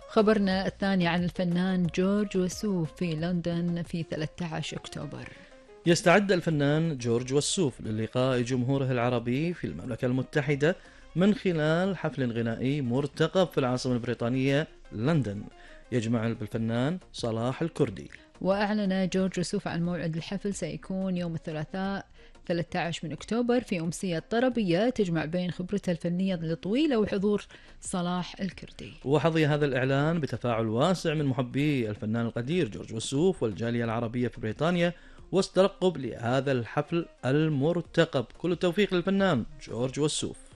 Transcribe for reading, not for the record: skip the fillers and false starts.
خبرنا الثاني عن الفنان جورج وسوف في لندن في 13 أكتوبر. يستعد الفنان جورج وسوف للقاء جمهوره العربي في المملكة المتحدة من خلال حفل غنائي مرتقب في العاصمة البريطانية لندن، يجمع بالفنان صلاح الكردي. وأعلن جورج وسوف عن موعد الحفل سيكون يوم الثلاثاء 13 من أكتوبر في أمسية طربية تجمع بين خبرته الفنية الطويلة وحضور صلاح الكردي. وحظي هذا الإعلان بتفاعل واسع من محبي الفنان القدير جورج وسوف والجالية العربية في بريطانيا وسط ترقب لهذا الحفل المرتقب. كل التوفيق للفنان جورج وسوف.